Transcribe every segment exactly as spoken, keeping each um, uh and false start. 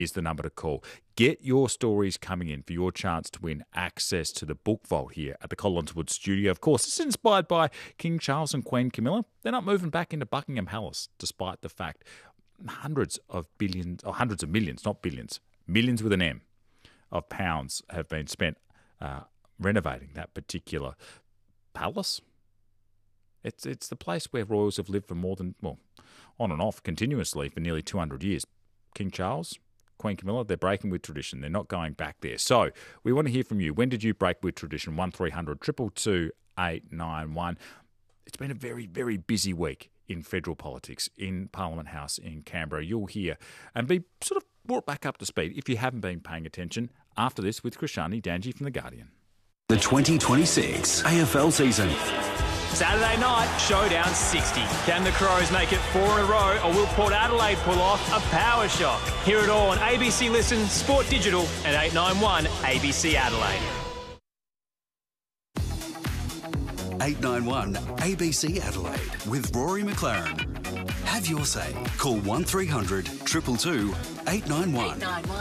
is the number to call. Get your stories coming in for your chance to win access to the book vault here at the Collinswood studio. Of course, this is inspired by King Charles and Queen Camilla. They're not moving back into Buckingham Palace, despite the fact hundreds of billions, or hundreds of millions, not billions, millions with an M, of pounds have been spent uh, renovating that particular palace. It's it's the place where royals have lived for more than, well, on and off continuously for nearly two hundred years. King Charles, Queen Camilla, they're breaking with tradition. They're not going back there. So we want to hear from you. When did you break with tradition? one three hundred two two two eight nine one. It's been a very, very busy week in federal politics, in Parliament House in Canberra. You'll hear and be sort of brought back up to speed if you haven't been paying attention after this with Krishani Danji from The Guardian. The twenty twenty-six A F L season. Saturday night, showdown sixty. Can the Crows make it four in a row, or will Port Adelaide pull off a power shock? Hear it all on A B C Listen, Sport Digital and eight ninety-one A B C Adelaide. eight ninety-one A B C Adelaide with Rory McLaren. Have your say. Call one three hundred two two two eight nine one.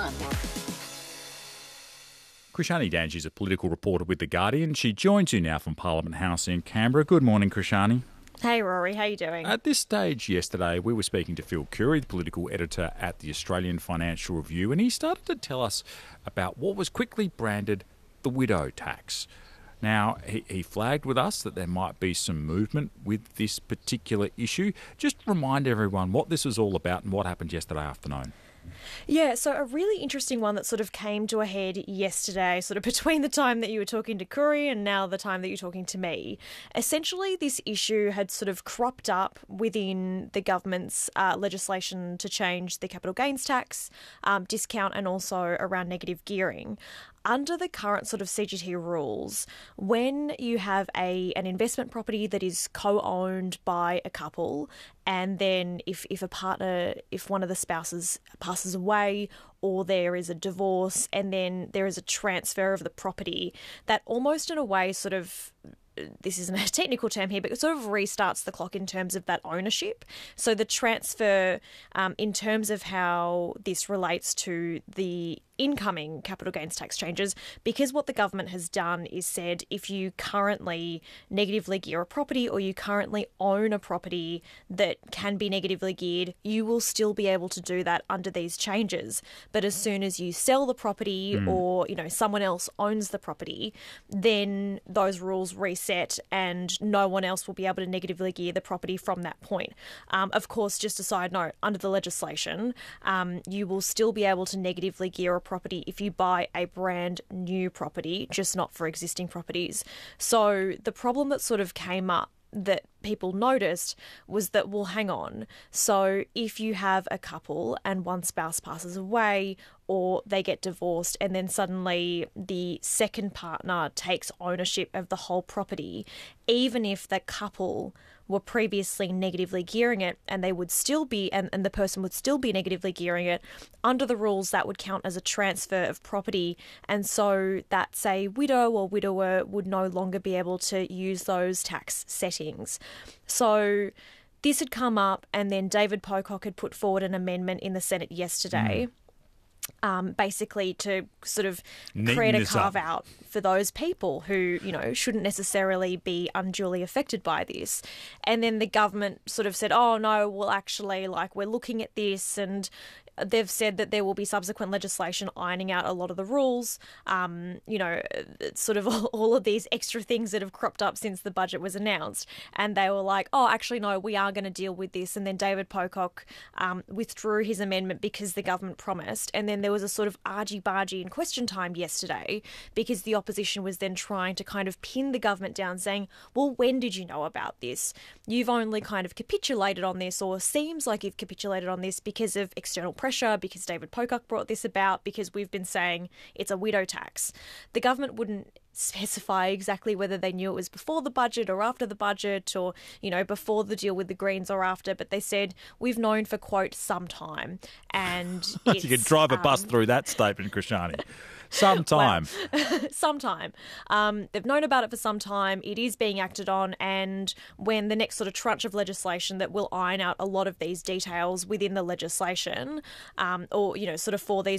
Krishani Danji is a political reporter with The Guardian. She joins you now from Parliament House in Canberra. Good morning, Krishani. Hey, Rory. How you doing? At this stage yesterday, we were speaking to Phil Curry, the political editor at the Australian Financial Review, and he started to tell us about what was quickly branded the widow tax. Now, he, he flagged with us that there might be some movement with this particular issue. Just remind everyone what this was all about and what happened yesterday afternoon. Yeah, so a really interesting one that sort of came to a head yesterday, sort of between the time that you were talking to Curry and now the time that you're talking to me. Essentially, this issue had sort of cropped up within the government's uh, legislation to change the capital gains tax, um, discount, and also around negative gearing. Under the current sort of C G T rules, when you have a an investment property that is co-owned by a couple, and then if, if a partner, if one of the spouses passes away or there is a divorce and then there is a transfer of the property, that almost in a way sort of, this isn't a technical term here, but it sort of restarts the clock in terms of that ownership. So the transfer, um, in terms of how this relates to the incoming capital gains tax changes, because what the government has done is said if you currently negatively gear a property or you currently own a property that can be negatively geared, you will still be able to do that under these changes. But as soon as you sell the property mm. or, you know, someone else owns the property, then those rules reset and no one else will be able to negatively gear the property from that point. Um, of course, just a side note, under the legislation, um, you will still be able to negatively gear a property if you buy a brand new property, just not for existing properties. So the problem that sort of came up that people noticed was that, well, hang on. So if you have a couple and one spouse passes away or they get divorced and then suddenly the second partner takes ownership of the whole property, even if the couple were previously negatively gearing it and they would still be, and, and the person would still be negatively gearing it, under the rules that would count as a transfer of property. And so that, say, widow or widower would no longer be able to use those tax settings. So this had come up and then David Pocock had put forward an amendment in the Senate yesterday. Mm. Um, basically to sort of Neaten create a carve up. out for those people who, you know, shouldn't necessarily be unduly affected by this. And then the government sort of said, oh, no, well, actually, like, we're looking at this, and they've said that there will be subsequent legislation ironing out a lot of the rules, um, you know, sort of all, all of these extra things that have cropped up since the budget was announced. And they were like, oh, actually, no, we are going to deal with this. And then David Pocock um, withdrew his amendment because the government promised. And then there was a sort of argy-bargy in question time yesterday because the opposition was then trying to kind of pin the government down, saying, well, when did you know about this? You've only kind of capitulated on this, or seems like you've capitulated on this because of external pressure, because David Pocock brought this about, because we've been saying it's a widow tax. The government wouldn't specify exactly whether they knew it was before the budget or after the budget, or, you know, before the deal with the Greens or after, but they said we've known for, quote, some time. And you could drive a bus um, through that statement, Krishani. Sometime. sometime. Um, they've known about it for some time. It is being acted on, and when the next sort of tranche of legislation that will iron out a lot of these details within the legislation, um, or, you know, sort of for these